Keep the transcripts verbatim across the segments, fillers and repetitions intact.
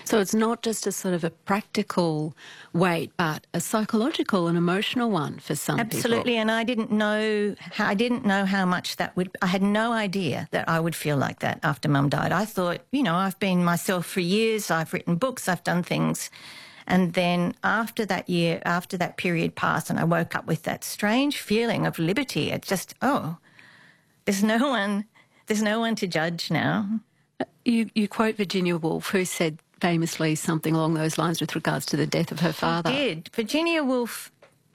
So it's not just a sort of a practical weight, but a psychological and emotional one for some people. Absolutely, and I didn't know how, I didn't know how much that would. I had no idea that I would feel like that after Mum died. I thought, you know, I've been myself for years. I've written books. I've done things, and then after that year, after that period passed, and I woke up with that strange feeling of liberty. It's just, oh, there's no one, there's no one to judge now. You, you quote Virginia Woolf, who said famously something along those lines with regards to the death of her father. She did. Virginia Woolf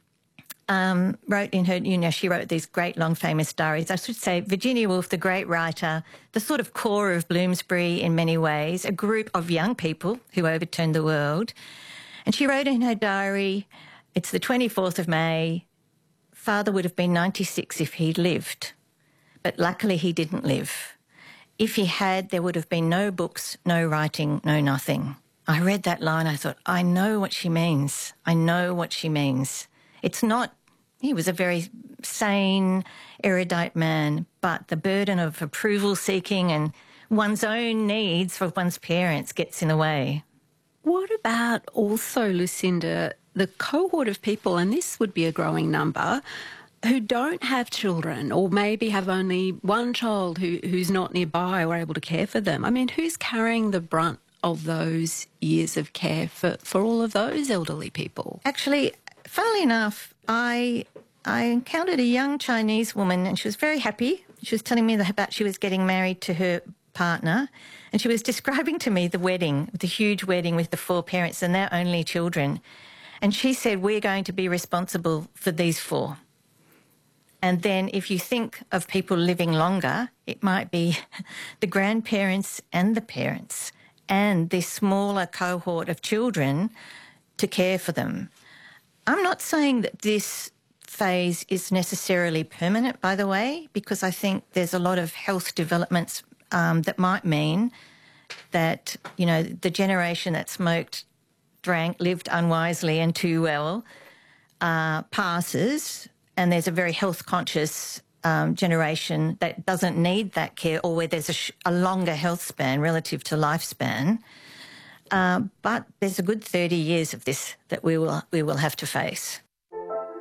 um, wrote in her, you know, she wrote these great long famous diaries. I should say Virginia Woolf, the great writer, the sort of core of Bloomsbury in many ways, a group of young people who overturned the world. And she wrote in her diary, it's the twenty-fourth of May, father would have been ninety-six if he'd lived, but luckily he didn't live. If he had, there would have been no books, no writing, no nothing. I read that line, I thought, I know what she means. I know what she means. It's not, he was a very sane, erudite man, but the burden of approval seeking and one's own needs for one's parents gets in the way. What about also, Lucinda, the cohort of people, and this would be a growing number, who don't have children or maybe have only one child who, who's not nearby or able to care for them? I mean, who's carrying the brunt of those years of care for, for all of those elderly people? Actually, funnily enough, I I encountered a young Chinese woman and she was very happy. She was telling me about she was getting married to her partner and she was describing to me the wedding, the huge wedding with the four parents and their only children. And she said, we're going to be responsible for these four. And then if you think of people living longer, it might be the grandparents and the parents and this smaller cohort of children to care for them. I'm not saying that this phase is necessarily permanent, by the way, because I think there's a lot of health developments um, that might mean that, you know, the generation that smoked, drank, lived unwisely and too well uh, passes, and there's a very health-conscious um, generation that doesn't need that care or where there's a, sh a longer health span relative to lifespan. Uh, but there's a good thirty years of this that we will, we will have to face.